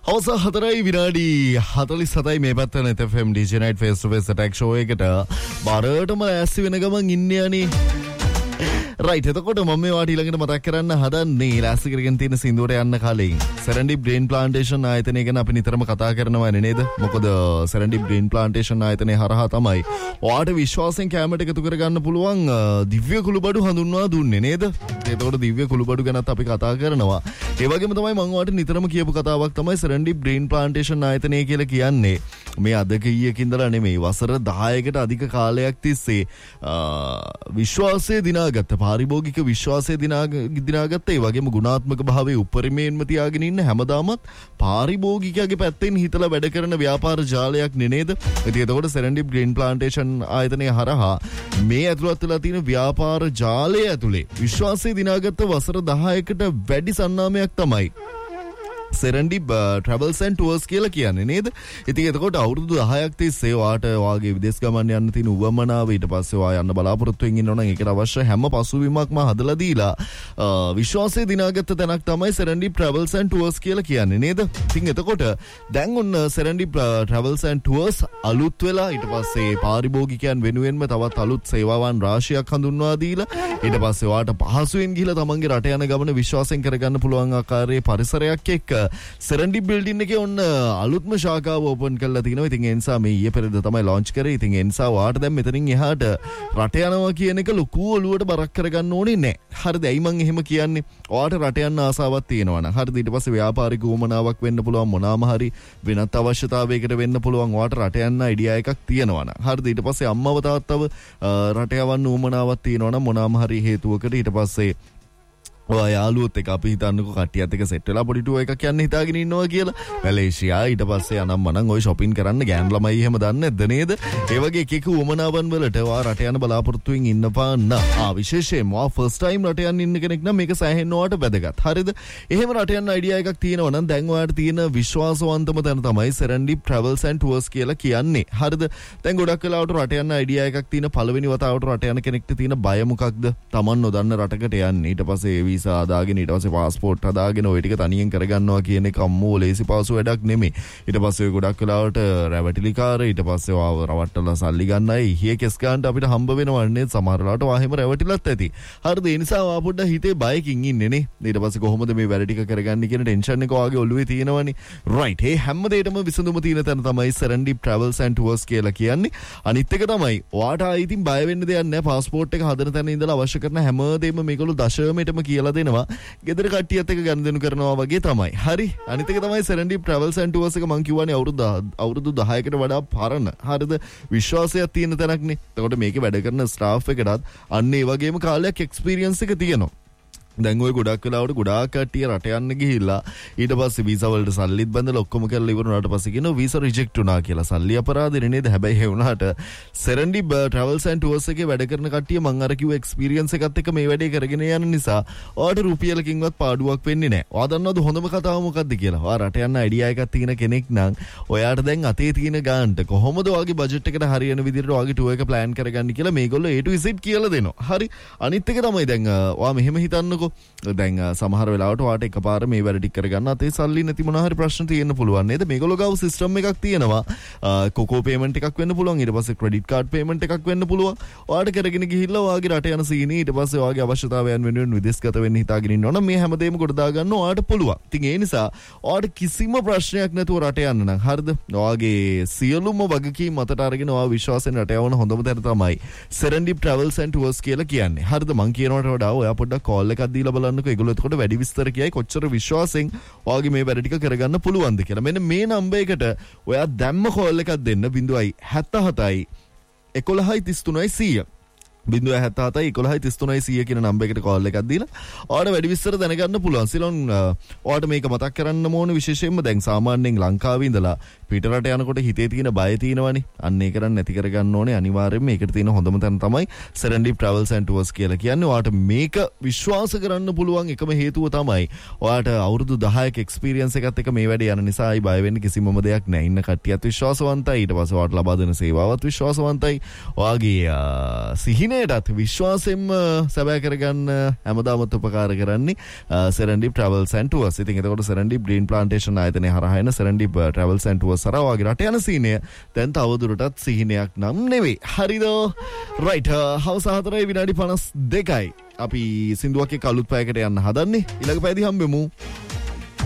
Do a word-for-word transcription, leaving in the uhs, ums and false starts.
අවස හතරයි විනාඩි හතලිස් හතයි මේ පැත්තන F M D J Night Face to Face Attack show එකට බාරටම ඇස්සි වෙන ගමන් ඉන්නේ යන්නේ. රයිට් එතකොට මම මේ වාට ඊළඟට මතක් කරන්න හදන්නේ ලෑස්ති කරගෙන තියෙන සින්දුවට යන්න කලින් Serendip Green Plantation ආයතනය ගැන අපි නිතරම කතා කරනවා නේද? මොකද Serendip Green Plantation ආයතනය හරහා තමයි ඔයාට විශ්වාසයෙන් කැමරට එකතු කරගන්න පුළුවන් දිව්‍ය කුළුබඩු හඳුන්වා දුන්නේ නේද? එතකොට දිව්‍ය කුළුබඩු ගැනත් අපි කතා කරනවා. ඒ වගේම තමයි මම ඔයාට නිතරම කියපු කතාවක් තමයි Serendip Green Plantation ආයතනය කියලා කියන්නේ. මේ අද කීයක ඉඳලා නෙමෙයි වසර දහයකට අධික කාලයක් තිස්සේ විශ්වාසය දිනාගත්ත පාරිභෝගික විශ්වාසය දිනාගත්ත ඒ වගේම ගුණාත්මක භාවයේ උපරිමයෙන්ම තියාගෙන ඉන්න හැමදාමත් පාරිභෝගිකයාගේ පැත්තෙන් හිතලා වැඩ කරන ව්‍යාපාර ජාලයක් නේද? ඉතින් එතකොට Serendip Green Plantation ආයතනය හරහා මේ ඇතුළත් වෙලා තියෙන ව්‍යාපාර ජාලය ඇතුලේ විශ්වාසය දිනාගත්ත වසර දහයකට වැඩි සන්නාමයක් තමයි Serendip uh, Travels and Tours කියලා කියන්නේ නේද? ඉතින් එතකොට අවුරුදු දහයක් තිස්සේ වාට වාගේ විදේශ ගමන් යන්න තියෙන උවමනාව ඊට පස්සේ වා යන්න බලාපොරොත්තු වෙමින් ඉන්නවා නම් ඒකට අවශ්‍ය හැම පසුබිමක්ම හදලා දීලා විශ්වාසය දිනාගත්ත තැනක් තමයි Serendip Travels and Tours කියලා කියන්නේ නේද? ඉතින් එතකොට දැන් ඔන්න Serendip uh, Travels and Tours අලුත් වෙලා ඊට පස්සේ පාරිභෝගිකයන් වෙනුවෙන්ම තවත් අලුත් සේවාවන් රාශියක් හඳුන්වා දීලා ඊට පස්සේ වාට පහසුවෙන් ගිහිලා තමන්ගේ රට යන ගමන විශ්වාසයෙන් කරගන්න පුළුවන් ආකාරයේ පරිසරයක් එක්ක Serendip building එකේ ඔන්න අලුත්ම ශාඛාව ඕපන් කරලා තිනවා. ඉතින් ඒ නිසා මේ ඊයේ පෙරේද තමයි launch කරේ. ඉතින් ඒ නිසා වාට දැන් මෙතනින් එහාට රට යනවා කියන එක ලොකු ඔලුවට බරක් කරගන්න ඕනේ නැහැ. හරිද? ඇයි මං එහෙම කියන්නේ? වාට රට යන්න ආසාවක් තියෙනවා නම් හරිද? ඊට පස්සේ ව්‍යාපාරික උවමනාවක් වෙන්න පුළුවන් මොනවාම හරි වෙනත් අවශ්‍යතාවයකට වෙන්න පුළුවන් වාට රට යන්න අයිඩියා එකක් තියෙනවා නම් හරිද? ඊට පස්සේ අම්මව තාත්තව රට යවන්න උවමනාවක් තියෙනවා නම් මොනවාම හරි හේතුවකට ඊට පස්සේ ඔය යාළුවොත් එක අපි හිතන්නකෝ කට්ටියත් එක සෙට් වෙලා පොඩි ටුවර් එකක් යන්න හිතාගෙන ඉන්නවා කියලා. මැලේසියා ඊට පස්සේ අනම් මනම් ඔය shopping කරන්න ගෑනු ළමයි එහෙම දන්නේ නැද්ද නේද? ඒ වගේ එක එක උමනාවන් වලට වා රට යන බලාපොරොත්තුෙන් ඉන්නපාන්න. ආ විශේෂයෙන්ම වා ෆස්ට් ටයිම් රට යන්න ඉන්න කෙනෙක් නම් මේක සෑහෙන්න ඔයාට වැදගත්. හරිද? එහෙම රට යන්න අයිඩියා එකක් තියෙනවා නම් දැන් ඔයාට තියෙන විශ්වාසවන්තම තැන තමයි Serendip Travels and Tours කියලා කියන්නේ. හරිද? දැන් ගොඩක් වෙලාවට රට යන්න අයිඩියා එකක් තියෙන පළවෙනි වතාවට රට යන කෙනෙක්ට තියෙන බය මොකක්ද? Taman නොදන්න රටකට යන්නේ. ඊට පස්සේ වීසා හදාගෙන ඊට පස්සේ પાස්පෝර්ට් හදාගෙන ඔය ටික තනියෙන් කරගන්නවා කියන එක අම්මෝ ලේසි පාසු වැඩක් නෙමෙයි. ඊට පස්සේ ඔය ගොඩක් වෙලාවට රැවටිලි කාර ඊට පස්සේ ආව රවට්ටලා සල්ලි ගන්නයි ඊයේ කෙස් ගන්නට අපිට හම්බ වෙනවන්නේ සමහර වෙලාවට වාහෙම රැවටිලත් ඇති. හරිද? ඒ නිසා වා පොඩ්ඩක් හිතේ බයකින් ඉන්නේ නේ. ඊට පස්සේ කොහොමද මේ වැඩ ටික කරගන්නේ කියන ටෙන්ෂන් එක වාගේ ඔළුවේ තියෙනවනේ. රයිට්. ඒ හැම දෙයකම විසඳුම තියෙන තැන තමයි Serendip Travels and Tours කියලා කියන්නේ. අනිත් එක තමයි ඔයාට ආයි ඉතින් බය වෙන්න දෙයක් නැහැ. પાස්පෝර්ට් එක හදන තැන ඉඳලා අවශ්‍ය කරන හැම දෙයක්ම මේගොල්ලෝ දශමයටම කියලා දෙනවා. ගෙදර කට්ටියත් එක්ක ගනුදෙනු කරනවා වගේ තමයි. හරි. අනිත් එක තමයි Serendip Travels and Tours එක මම කියවනේ අවුරුදු අවුරුදු දහයකට වඩා පරණ. හරිද? විශ්වාසයක් තියෙන තැනක්නේ. එතකොට මේකේ වැඩ කරන ස්ටාෆ් එකටත් අන්න ඒ වගේම කාලයක් එක්ස්පීරියන්ස් එක තියෙනවා. දැන් ඔය ගොඩක් වෙලාවට ගොඩාක් කට්ටිය රට යන්න ගිහිල්ලා ඊට පස්සේ වීසා වලට සල්ලිත් බඳලා ඔක්කොම කරලා ඉවරුනාට පස්සේ කියනවා වීසා රිජෙක්ට් වුණා කියලා. සල්ලි අපරාධෙ නේද? හැබැයි ඒ වුණාට Serendip Travels and Tours එකේ වැඩ කරන කට්ටිය මං අර කිව්ව එක්ස්පීරියන්ස් එකත් එක්ක මේ වැඩේ කරගෙන යන නිසා ඔයාලට රුපියලකින්වත් පාඩුවක් වෙන්නේ නැහැ. ඔයා දන්නවද හොඳම කතාව මොකක්ද කියලා? ඔයා රට යන්න අයිඩියා එකක් තියෙන කෙනෙක් නම් ඔයාට දැන් අතේ තියෙන ගානට කොහොමද ඔයාගේ බජට් එකට හරියන විදිහට ඔයාගේ ටුවර් එක ප්ලෑන් කරගන්න කියලා මේගොල්ලෝ A to Z කියලා දෙනවා. හරි. අනිත් එක තමයි දැන් ඔයා මෙහෙම හිතන්නකෝ දැන් සමහර වෙලාවට ඔයාට එකපාර මේ වැඩ ටික කරගන්න අතේ සල්ලි නැති මොනවා හරි ප්‍රශ්න තියෙන්න පුළුවන් නේද? මේගොල්ලෝ ගාව සිස්ටම් එකක් තියෙනවා. කොකෝ පේමන්ට් එකක් වෙන්න පුළුවන්. ඊට පස්සේ ක්‍රෙඩිට් කාඩ් පේමන්ට් එකක් වෙන්න පුළුවන්. ඔයාට කරගෙන ගිහිල්ලා ඔයාගේ රට යන සීනි ඊට පස්සේ ඔයාගේ අවශ්‍යතාවයන් වෙනුවෙන් විදේශගත වෙන්න හිතාගෙන ඉන්නවනම් මේ හැමදේම කොට දා ගන්න ඔයාට පුළුවන්. ඉතින් ඒ නිසා ඔයාට කිසිම ප්‍රශ්නයක් නැතුව රට යන්න නම් හරිද? ඔයාගේ සියලුම වගකීම් මතට අරගෙන ඔයා විශ්වාසයෙන් රට යවන හොඳම තැන තමයි Serendip Travels and Tours කියලා කියන්නේ. හරිද? මං කියනවට වඩා ඔයා පොඩ්ඩක් කෝල් එකක් දීලා බලන්නකෝ. ඒගොල්ලෝ එතකොට වැඩි විස්තර කියයි කොච්චර විශ්වාසයෙන් ඔයාගේ මේ වැඩ ටික කරගන්න පුළුවන්ද කියලා. මෙන්න මේ නම්බර් එකට ඔයා දැම්ම කෝල් එකක් දෙන්න ज़ीरो सात सात එකොළහයි තිස් තුනයි සීය. බිංදුව හැත්තහතයි එකොළහයි තිස් තුනයි සීය කියන නම්බර් එකට කෝල් එකක් දීලා ඔයාලට වැඩි විස්තර දැනගන්න පුළුවන්. සිලොන් ඔයාලට මේක මතක් කරන්න ඕන විශේෂයෙන්ම දැන් සාමාන්‍යයෙන් ලංකාවේ ඉඳලා පිටරට යනකොට හිතේ තියෙන බය තියෙනවනේ. අන්න ඒක කරන් නැති කරගන්න ඕනේ. අනිවාර්යයෙන්ම මේකට තියෙන හොඳම තැන තමයි Serendip Travels and Tours කියලා කියන්නේ. ඔයාට මේක විශ්වාස කරන්න පුළුවන් එකම හේතුව තමයි ඔයාට අවුරුදු දහයක එක්ස්පීරියන්ස් එකත් එක්ක මේ වැඩේ යන නිසා අයි බය වෙන්න කිසිමම දෙයක් නැහැ. ඉන්න කට්ටියත් විශ්වාසවන්තයි. ඊට පස්සේ ඔයාට ලබා දෙන සේවාවත් විශ්වාසවන්තයි. ඔයාගේ සිහිනයටත් විශ්වාසයෙන්ම සැබෑ කරගන්න හැමදාම උපකාර කරන්නේ Serendip Travels and Tours. ඉතින් එතකොට Serendip Green Plantation ආයතනයේ හරහා එන Serendip Travels and Tours හරහා ඔයාගේ රට යන සීනය දැන් තවදුරටත් සිහිනයක් නම් නෙවෙයි. හරිද? රයිට්. හවස හතරයි විනාඩි පනස් දෙකයි. අපි සින්දුවක්ගේ කලුත් පැයකට යන්න හදන්නේ. ඊළඟ පැයදී හම්බෙමු.